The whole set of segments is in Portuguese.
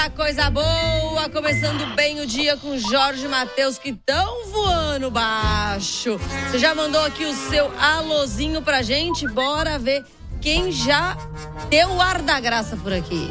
Eita, coisa boa! Começando bem o dia com Jorge e Matheus, que estão voando baixo. Você já mandou aqui o seu alôzinho pra gente? Bora ver quem já deu o ar da graça por aqui.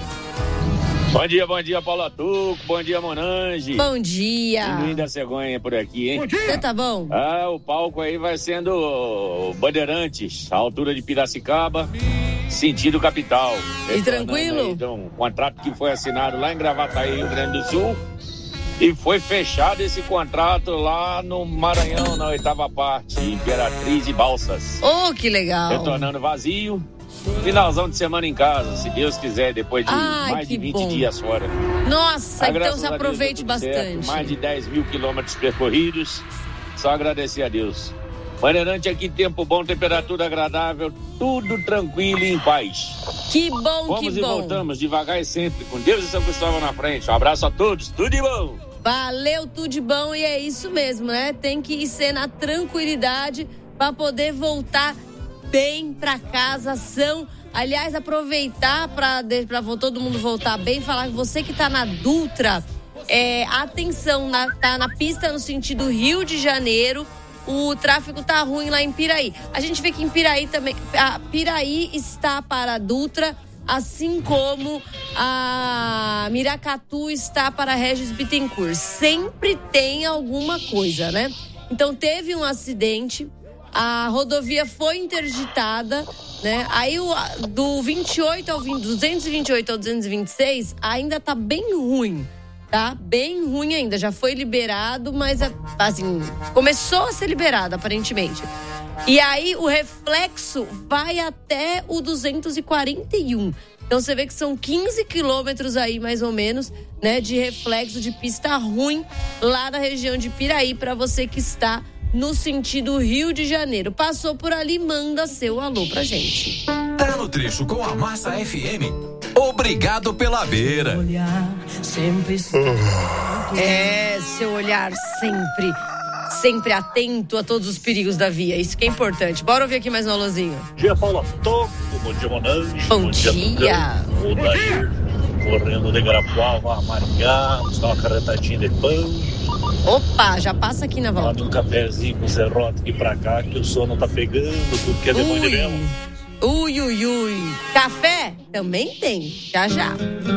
Bom dia, Paula Tuco. Bom dia, Monange. Bom dia. Pinguim da Cegonha por aqui, hein? Bom dia. Você tá bom? O palco aí vai sendo Bandeirantes, a altura de Piracicaba, sentido capital. E tranquilo? Um contrato que foi assinado lá em Gravataí, Rio Grande do Sul. E foi fechado esse contrato lá no Maranhão, na 8ª parte, Imperatriz e Balsas. Oh, que legal. Retornando vazio. Finalzão de semana em casa, se Deus quiser, depois de mais de 20 dias fora. Nossa, então você aproveite bastante. Certo, mais de 10 mil quilômetros percorridos. Só agradecer a Deus. Bandeirante aqui, tempo bom, temperatura agradável, tudo tranquilo e em paz. Que bom, Vamos que bom. E voltamos devagar e sempre, com Deus e São Cristóvão na frente. Um abraço a todos, tudo de bom. Valeu, tudo de bom, e é isso mesmo, né? Tem que ser na tranquilidade para poder voltar bem pra casa. Aliás, aproveitar para todo mundo voltar bem, falar que você que tá na Dutra, atenção, tá na pista no sentido Rio de Janeiro, o tráfego tá ruim lá em Piraí. A gente vê que em Piraí também, a Piraí está para a Dutra, assim como a Miracatu está para Regis Bittencourt. Sempre tem alguma coisa, né? Então teve um acidente, a rodovia foi interditada, né? Aí do 228 ao 226 ainda tá bem ruim, tá? Bem ruim ainda, já foi liberado, mas assim, começou a ser liberado aparentemente. E aí o reflexo vai até o 241. Então você vê que são 15 quilômetros aí, mais ou menos, né? De reflexo de pista ruim lá na região de Piraí, para você que está no sentido Rio de Janeiro. Passou por ali, manda seu alô pra gente. Tá no trecho com a Massa FM. Obrigado pela beira. Seu olhar sempre atento a todos os perigos da via. Isso que é importante. Bora ouvir aqui mais um alôzinho. Bom dia, Paula Toco. Bom dia, Monange. Bom dia. O Daí, correndo de Garapuava, Maringá, buscar uma carretadinha de pão. Opa, já passa aqui na volta. Manda um cafezinho com serrote aqui pra cá, que o sono tá pegando, tudo que é demônio de vela. Ui. Café? Também tem, já.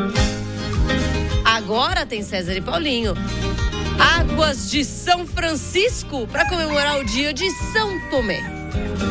Agora tem César e Paulinho. Águas de São Francisco, para comemorar o dia de São Tomé.